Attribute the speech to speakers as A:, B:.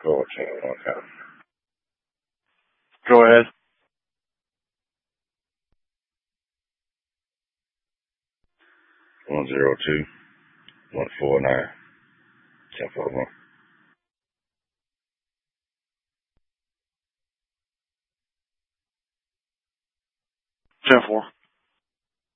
A: 14, okay. Go ahead. 102 149 1041. 10-4.